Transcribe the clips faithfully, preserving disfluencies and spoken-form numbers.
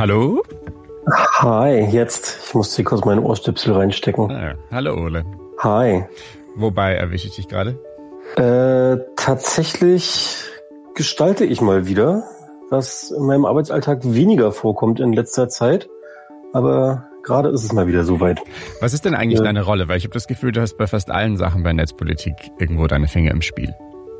Hallo? Hi, jetzt. Ich musste hier kurz meine Ohrstöpsel reinstecken. Ah, hallo Ole. Hi. Wobei erwische ich dich gerade? Äh, tatsächlich gestalte ich mal wieder, was in meinem Arbeitsalltag weniger vorkommt in letzter Zeit. Aber gerade ist es mal wieder soweit. Was ist denn eigentlich ja. deine Rolle? Weil ich habe das Gefühl, du hast bei fast allen Sachen bei Netzpolitik irgendwo deine Finger im Spiel.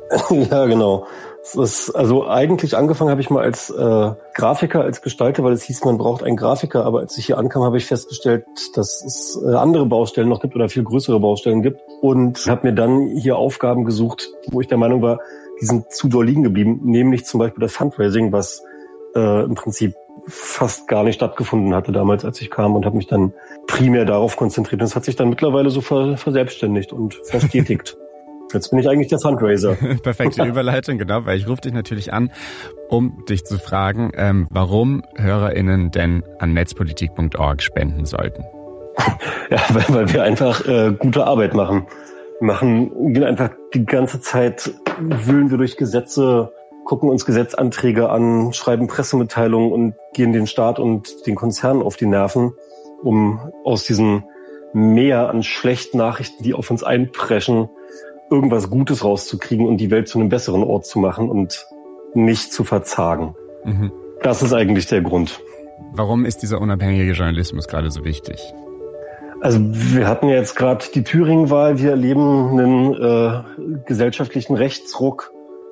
Ja, genau. Es ist, also eigentlich angefangen habe ich mal als äh, Grafiker, als Gestalter, weil es hieß, man braucht einen Grafiker. Aber als ich hier ankam, habe ich festgestellt, dass es äh, andere Baustellen noch gibt oder viel größere Baustellen gibt. Und habe mir dann hier Aufgaben gesucht, wo ich der Meinung war, die sind zu doll liegen geblieben. Nämlich zum Beispiel das Fundraising, was äh, im Prinzip fast gar nicht stattgefunden hatte damals, als ich kam, und habe mich dann primär darauf konzentriert. Und es hat sich dann mittlerweile so ver- verselbstständigt und verstetigt. Jetzt bin ich eigentlich der Fundraiser. Perfekte Überleitung, genau, weil ich rufe dich natürlich an, um dich zu fragen, ähm, warum HörerInnen denn an netzpolitik punkt org spenden sollten. Ja, weil, weil wir einfach äh, gute Arbeit machen. Wir machen, gehen einfach die ganze Zeit, wühlen wir durch Gesetze, gucken uns Gesetzanträge an, schreiben Pressemitteilungen und gehen den Staat und den Konzernen auf die Nerven, um aus diesem Meer an schlechten Nachrichten, die auf uns einpreschen, irgendwas Gutes rauszukriegen und die Welt zu einem besseren Ort zu machen und nicht zu verzagen. Mhm. Das ist eigentlich der Grund. Warum ist dieser unabhängige Journalismus gerade so wichtig? Also wir hatten ja jetzt gerade die Thüringen-Wahl. Wir erleben einen äh, gesellschaftlichen Rechtsruck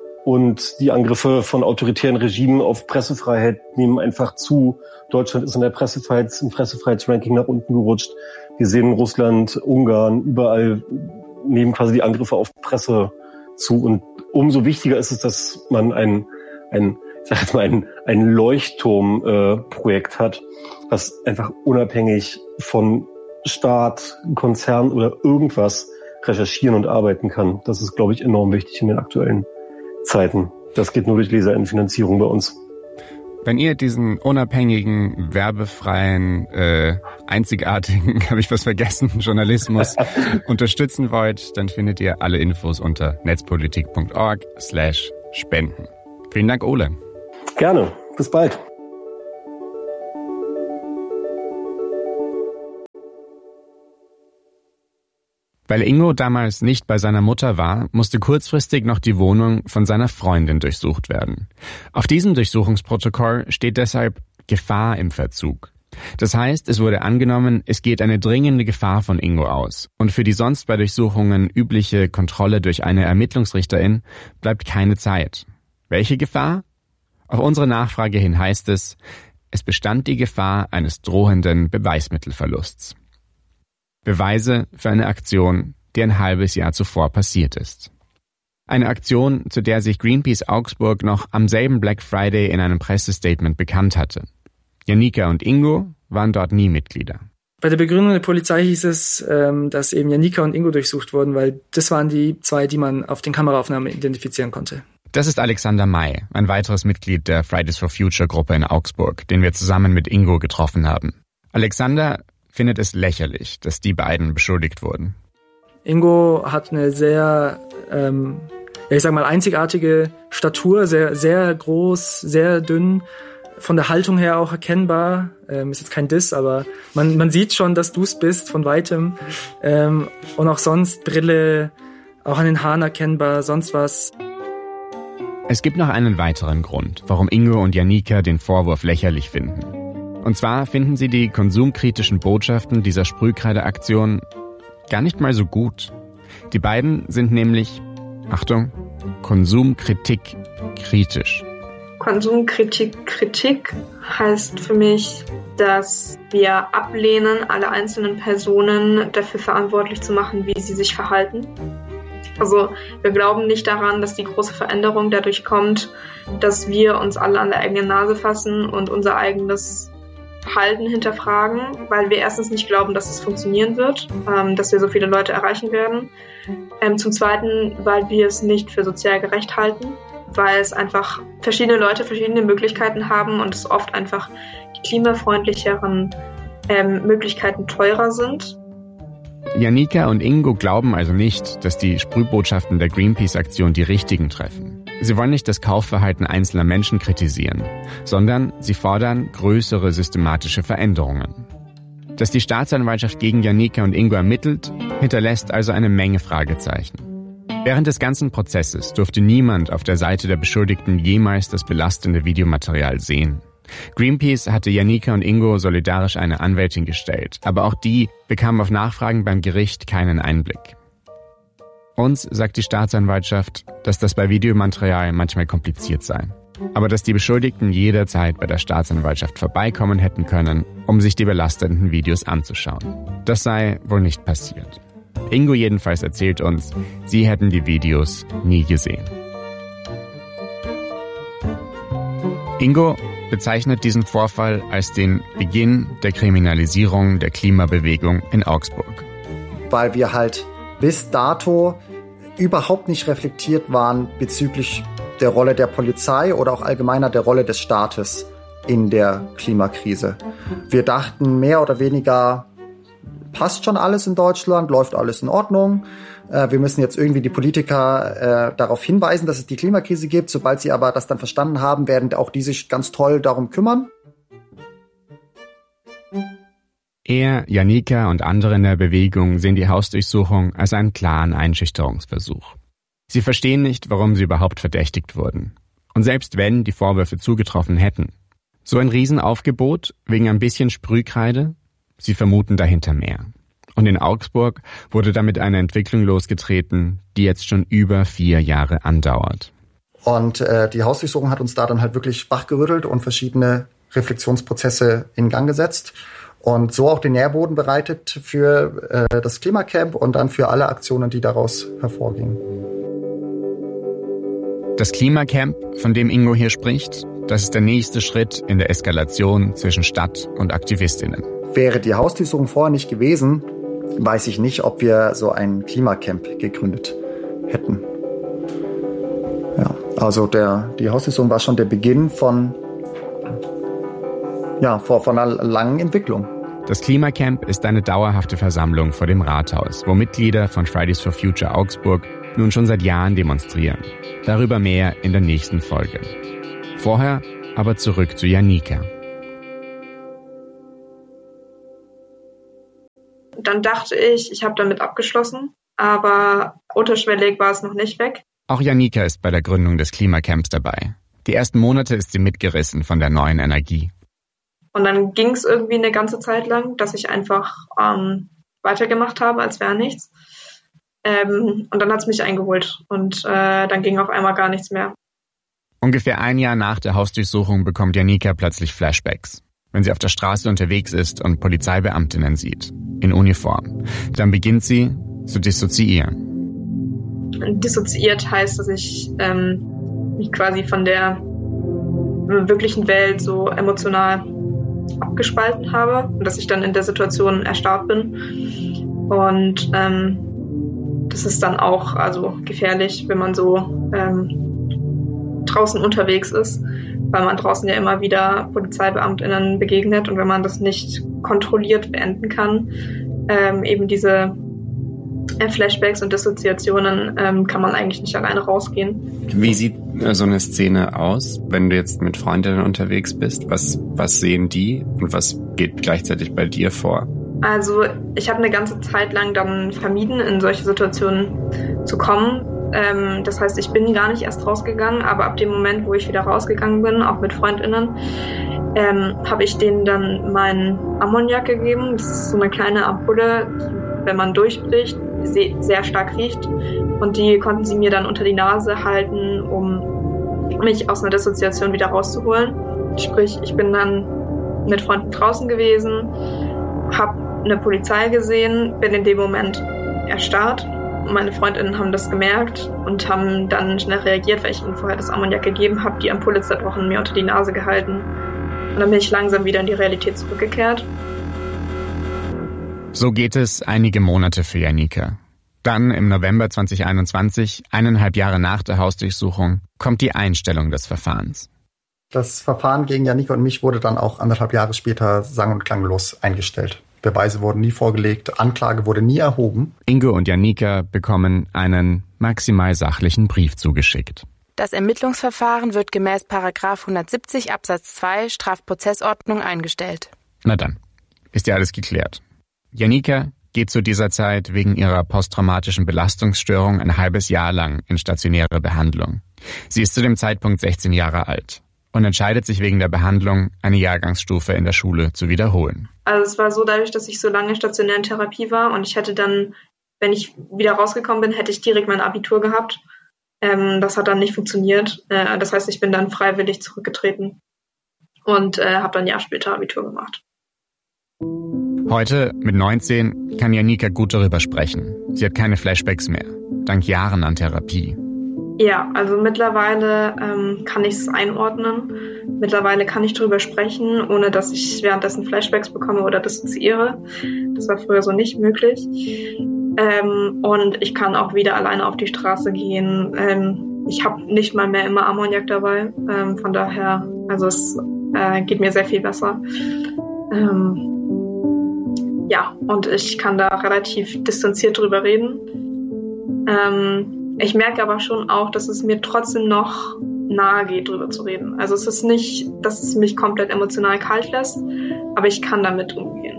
und die Angriffe von autoritären Regimen auf Pressefreiheit nehmen einfach zu. Deutschland ist in der Pressefreiheits, im Pressefreiheitsranking nach unten gerutscht. Wir sehen Russland, Ungarn, überall nehmen quasi die Angriffe auf Presse zu. Und umso wichtiger ist es, dass man ein, ein ich sag jetzt mal, ein, ein Leuchtturm-Projekt äh, hat, was einfach unabhängig von Staat, Konzern oder irgendwas recherchieren und arbeiten kann. Das ist, glaube ich, enorm wichtig in den aktuellen Zeiten. Das geht nur durch LeserInnenfinanzierung bei uns. Wenn ihr diesen unabhängigen, werbefreien, äh, einzigartigen, habe ich was vergessen, Journalismus unterstützen wollt, dann findet ihr alle Infos unter netzpolitik punkt org slash spenden. Vielen Dank, Ole. Gerne. Bis bald. Weil Ingo damals nicht bei seiner Mutter war, musste kurzfristig noch die Wohnung von seiner Freundin durchsucht werden. Auf diesem Durchsuchungsprotokoll steht deshalb Gefahr im Verzug. Das heißt, es wurde angenommen, es geht eine dringende Gefahr von Ingo aus. Und für die sonst bei Durchsuchungen übliche Kontrolle durch eine Ermittlungsrichterin bleibt keine Zeit. Welche Gefahr? Auf unsere Nachfrage hin heißt es, es bestand die Gefahr eines drohenden Beweismittelverlusts. Beweise für eine Aktion, die ein halbes Jahr zuvor passiert ist. Eine Aktion, zu der sich Greenpeace Augsburg noch am selben Black Friday in einem Pressestatement bekannt hatte. Janika und Ingo waren dort nie Mitglieder. Bei der Begründung der Polizei hieß es, dass eben Janika und Ingo durchsucht wurden, weil das waren die zwei, die man auf den Kameraaufnahmen identifizieren konnte. Das ist Alexander May, ein weiteres Mitglied der Fridays for Future Gruppe in Augsburg, den wir zusammen mit Ingo getroffen haben. Alexander findet es lächerlich, dass die beiden beschuldigt wurden. Ingo hat eine sehr, ähm, ja, ich sag mal, einzigartige Statur, sehr, sehr groß, sehr dünn, von der Haltung her auch erkennbar. Ähm, ist jetzt kein Diss, aber man, man sieht schon, dass du's bist, von weitem. Ähm, und auch sonst Brille, auch an den Haaren erkennbar, sonst was. Es gibt noch einen weiteren Grund, warum Ingo und Janika den Vorwurf lächerlich finden. Und zwar finden sie die konsumkritischen Botschaften dieser Sprühkreideaktion gar nicht mal so gut. Die beiden sind nämlich, Achtung, Konsumkritik kritisch. Konsumkritik Kritik heißt für mich, dass wir ablehnen, alle einzelnen Personen dafür verantwortlich zu machen, wie sie sich verhalten. Also wir glauben nicht daran, dass die große Veränderung dadurch kommt, dass wir uns alle an der eigenen Nase fassen und unser eigenes Verhalten hinterfragen, weil wir erstens nicht glauben, dass es funktionieren wird, ähm, dass wir so viele Leute erreichen werden. Ähm, zum Zweiten, weil wir es nicht für sozial gerecht halten, weil es einfach verschiedene Leute verschiedene Möglichkeiten haben und es oft einfach die klimafreundlicheren ähm, Möglichkeiten teurer sind. Janika und Ingo glauben also nicht, dass die Sprühbotschaften der Greenpeace-Aktion die richtigen treffen. Sie wollen nicht das Kaufverhalten einzelner Menschen kritisieren, sondern sie fordern größere systematische Veränderungen. Dass die Staatsanwaltschaft gegen Janika und Ingo ermittelt, hinterlässt also eine Menge Fragezeichen. Während des ganzen Prozesses durfte niemand auf der Seite der Beschuldigten jemals das belastende Videomaterial sehen. Greenpeace hatte Janika und Ingo solidarisch eine Anwältin gestellt, aber auch die bekamen auf Nachfragen beim Gericht keinen Einblick. Uns sagt die Staatsanwaltschaft, dass das bei Videomaterial manchmal kompliziert sei, aber dass die Beschuldigten jederzeit bei der Staatsanwaltschaft vorbeikommen hätten können, um sich die belastenden Videos anzuschauen. Das sei wohl nicht passiert. Ingo jedenfalls erzählt uns, sie hätten die Videos nie gesehen. Ingo bezeichnet diesen Vorfall als den Beginn der Kriminalisierung der Klimabewegung in Augsburg. Weil wir halt bis dato überhaupt nicht reflektiert waren bezüglich der Rolle der Polizei oder auch allgemeiner der Rolle des Staates in der Klimakrise. Wir dachten mehr oder weniger, passt schon alles in Deutschland, läuft alles in Ordnung. Äh, wir müssen jetzt irgendwie die Politiker äh, darauf hinweisen, dass es die Klimakrise gibt. Sobald sie aber das dann verstanden haben, werden auch die sich ganz toll darum kümmern. Er, Janika und andere in der Bewegung sehen die Hausdurchsuchung als einen klaren Einschüchterungsversuch. Sie verstehen nicht, warum sie überhaupt verdächtigt wurden. Und selbst wenn die Vorwürfe zugetroffen hätten, so ein Riesenaufgebot wegen ein bisschen Sprühkreide, sie vermuten dahinter mehr. Und in Augsburg wurde damit eine Entwicklung losgetreten, die jetzt schon über vier Jahre andauert. Und äh, die Hausdurchsuchung hat uns da dann halt wirklich wachgerüttelt und verschiedene Reflexionsprozesse in Gang gesetzt. Und so auch den Nährboden bereitet für äh, das Klimacamp und dann für alle Aktionen, die daraus hervorgingen. Das Klimacamp, von dem Ingo hier spricht, das ist der nächste Schritt in der Eskalation zwischen Stadt und AktivistInnen. Wäre die Hausdurchsuchung vorher nicht gewesen, weiß ich nicht, ob wir so ein Klimacamp gegründet hätten. Ja, also der, die Hausdurchsuchung war schon der Beginn von, ja, von einer langen Entwicklung. Das Klimacamp ist eine dauerhafte Versammlung vor dem Rathaus, wo Mitglieder von Fridays for Future Augsburg nun schon seit Jahren demonstrieren. Darüber mehr in der nächsten Folge. Vorher aber zurück zu Janika. Dann dachte ich, ich habe damit abgeschlossen, aber unterschwellig war es noch nicht weg. Auch Janika ist bei der Gründung des Klimacamps dabei. Die ersten Monate ist sie mitgerissen von der neuen Energie. Und dann ging es irgendwie eine ganze Zeit lang, dass ich einfach ähm, weitergemacht habe, als wäre nichts. Ähm, und dann hat es mich eingeholt und äh, dann ging auf einmal gar nichts mehr. Ungefähr ein Jahr nach der Hausdurchsuchung bekommt Janika plötzlich Flashbacks. Wenn sie auf der Straße unterwegs ist und Polizeibeamtinnen sieht, in Uniform, dann beginnt sie zu dissoziieren. Dissoziiert heißt, dass ich ähm, mich quasi von der wirklichen Welt so emotional abgespalten habe und dass ich dann in der Situation erstarrt bin. Und ähm, das ist dann auch also gefährlich, wenn man so ähm, draußen unterwegs ist, weil man draußen ja immer wieder PolizeibeamtInnen begegnet und wenn man das nicht kontrolliert beenden kann, ähm, eben diese äh, Flashbacks und Dissoziationen, ähm, kann man eigentlich nicht alleine rausgehen. Wie sieht so eine Szene aus, wenn du jetzt mit Freundinnen unterwegs bist? Was, was sehen die und was geht gleichzeitig bei dir vor? Also ich habe eine ganze Zeit lang dann vermieden, in solche Situationen zu kommen. Ähm, das heißt, ich bin gar nicht erst rausgegangen, aber ab dem Moment, wo ich wieder rausgegangen bin, auch mit FreundInnen, ähm, habe ich denen dann meinen Ammoniak gegeben. Das ist so eine kleine Ampulle, die, wenn man durchbricht, sehr stark riecht. Und die konnten sie mir dann unter die Nase halten, um mich aus einer Dissoziation wieder rauszuholen. Sprich, ich bin dann mit Freunden draußen gewesen, habe eine Polizei gesehen, bin in dem Moment erstarrt. Meine Freundinnen haben das gemerkt und haben dann schnell reagiert, weil ich ihnen vorher das Ammoniak gegeben habe, die Ampulle zerbrochen, mir unter die Nase gehalten. Und dann bin ich langsam wieder in die Realität zurückgekehrt. So geht es einige Monate für Janika. Dann im November zwanzig einundzwanzig, eineinhalb Jahre nach der Hausdurchsuchung, kommt die Einstellung des Verfahrens. Das Verfahren gegen Janika und mich wurde dann auch anderthalb Jahre später sang- und klanglos eingestellt. Beweise wurden nie vorgelegt, Anklage wurde nie erhoben. Ingo und Janika bekommen einen maximal sachlichen Brief zugeschickt. Das Ermittlungsverfahren wird gemäß Paragraph hundertsiebzig Absatz zwei Strafprozessordnung eingestellt. Na dann, ist ja alles geklärt. Janika geht zu dieser Zeit wegen ihrer posttraumatischen Belastungsstörung ein halbes Jahr lang in stationäre Behandlung. Sie ist zu dem Zeitpunkt sechzehn Jahre alt und entscheidet sich wegen der Behandlung, eine Jahrgangsstufe in der Schule zu wiederholen. Also es war so, dadurch, dass ich so lange stationär in Therapie war und ich hätte dann, wenn ich wieder rausgekommen bin, hätte ich direkt mein Abitur gehabt. Ähm, das hat dann nicht funktioniert. Äh, das heißt, ich bin dann freiwillig zurückgetreten und äh, habe dann ein Jahr später Abitur gemacht. Heute, mit neunzehn, kann Janika gut darüber sprechen. Sie hat keine Flashbacks mehr, dank Jahren an Therapie. Ja, also mittlerweile ähm, kann ich es einordnen. Mittlerweile kann ich darüber sprechen, ohne dass ich währenddessen Flashbacks bekomme oder dissoziiere. Das war früher so nicht möglich. Ähm, und ich kann auch wieder alleine auf die Straße gehen. Ähm, ich habe nicht mal mehr immer Ammoniak dabei. Ähm, von daher, also es äh, geht mir sehr viel besser. Ähm, ja, und ich kann da relativ distanziert drüber reden. Ähm, ich merke aber schon auch, dass es mir trotzdem noch nahe geht, drüber zu reden. Also es ist nicht, dass es mich komplett emotional kalt lässt, aber ich kann damit umgehen.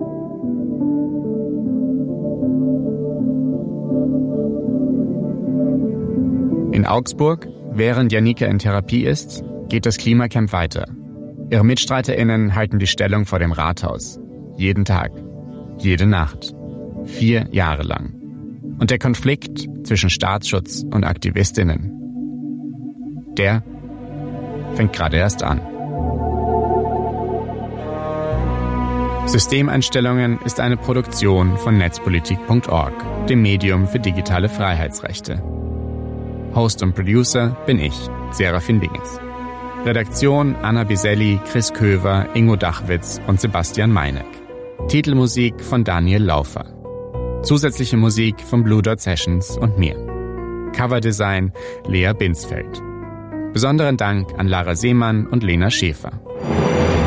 In Augsburg, während Janika in Therapie ist, geht das Klimacamp weiter. Ihre MitstreiterInnen halten die Stellung vor dem Rathaus. Jeden Tag. Jede Nacht. Vier Jahre lang. Und der Konflikt zwischen Staatsschutz und AktivistInnen, der fängt gerade erst an. Systemeinstellungen ist eine Produktion von netzpolitik punkt org, dem Medium für digitale Freiheitsrechte. Host und Producer bin ich, Serafin Dinges. Redaktion Anna Biselli, Chris Köver, Ingo Dachwitz und Sebastian Meineck. Titelmusik von Daniel Laufer. Zusätzliche Musik von Blue Dot Sessions und mir. Coverdesign Lea Binsfeld. Besonderen Dank an Lara Seemann und Lena Schäfer.